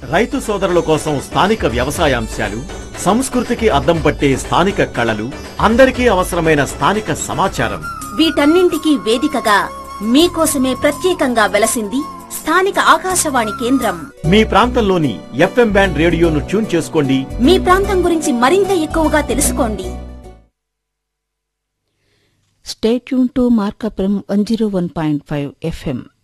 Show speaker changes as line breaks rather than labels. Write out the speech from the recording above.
రైతు సోదరుల కోసం స్థానిక వ్యవసాయాంశాలు, సంస్కృతికి అద్దం పట్టే స్థానిక కళలు, అందరికీ అవసరమైన స్థానిక సమాచారం,
వీటన్నింటికీ వేదికగా మీకోసమే ప్రత్యేకంగా వెలసింది స్థానిక ఆకాశవాణి కేంద్రం.
మీ ప్రాంతంలోని FM బ్యాండ్ రేడియోను ట్యూన్ చేసుకోండి.
మీ ప్రాంతం గురించి మరింత ఎక్కువగా తెలుసుకోండి.
Stay tuned to Markapuram 101.5 FM.